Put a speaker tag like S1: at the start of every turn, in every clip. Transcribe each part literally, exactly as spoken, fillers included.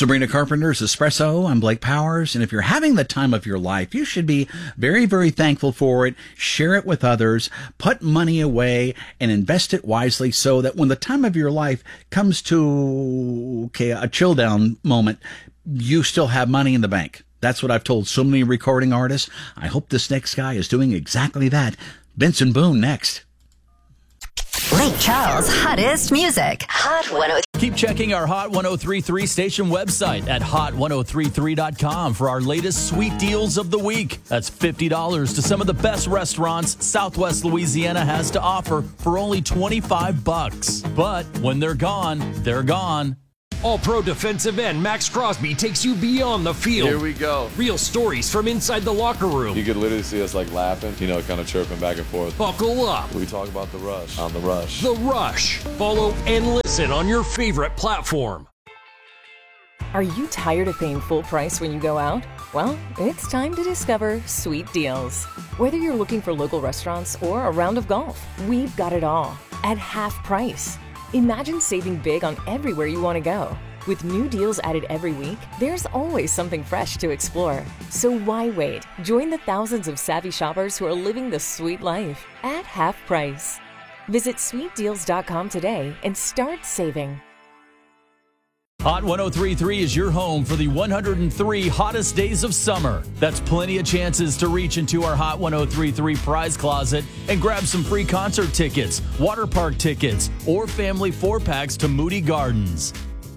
S1: Sabrina Carpenter's Espresso. I'm Blake Powers. And if you're having the time of your life, you should be very, very thankful for it. Share it with others. Put money away and invest it wisely so that when the time of your life comes to okay, a chill down moment, you still have money in the bank. That's what I've told so many recording artists. I hope this next guy is doing exactly that. Benson Boone next.
S2: Lake Charles' hottest music. Hot one oh three.
S3: Keep checking our Hot one oh three point three station website at hot ten thirty-three dot com for our latest sweet deals of the week. That's fifty dollars to some of the best restaurants Southwest Louisiana has to offer for only twenty-five bucks. But when they're gone, they're gone.
S4: All-Pro defensive end Max Crosby takes you beyond the field.
S5: Here we go.
S4: Real stories from inside the locker room.
S5: You could literally see us like laughing, you know, kind of chirping back and forth.
S4: Buckle up.
S5: We talk about The Rush on The Rush.
S4: The Rush. Follow and listen on your favorite platform.
S6: Are you tired of paying full price when you go out? Well, it's time to discover Sweet Deals. Whether you're looking for local restaurants or a round of golf, we've got it all at half price. Imagine saving big on everywhere you want to go. With new deals added every week, there's always something fresh to explore. So why wait? Join the thousands of savvy shoppers who are living the sweet life at half price. Visit sweet deals dot com today and start saving.
S3: Hot ten thirty-three is your home for the one hundred three hottest days of summer. That's plenty of chances to reach into our Hot ten thirty-three prize closet and grab some free concert tickets, water park tickets, or family four-packs to Moody Gardens.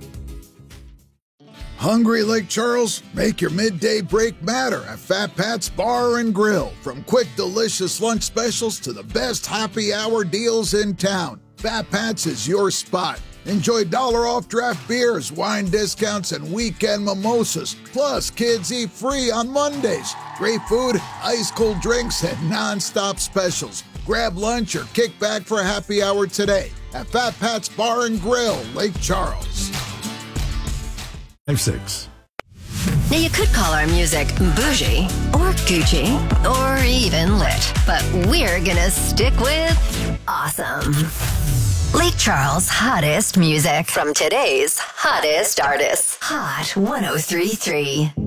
S7: Hungry Lake Charles? Make your midday break matter at Fat Pat's Bar and Grill. From quick, delicious lunch specials to the best happy hour deals in town, Fat Pat's is your spot. Enjoy dollar off draft beers, wine discounts, and weekend mimosas. Plus, kids eat free on Mondays. Great food, ice cold drinks, and nonstop specials. Grab lunch or kick back for a happy hour today at Fat Pat's Bar and Grill, Lake Charles.
S8: five six.
S2: Now, you could call our music bougie or Gucci or even lit, but we're gonna stick with awesome. Lake Charles' hottest music from today's hottest artists. Hot ten thirty-three.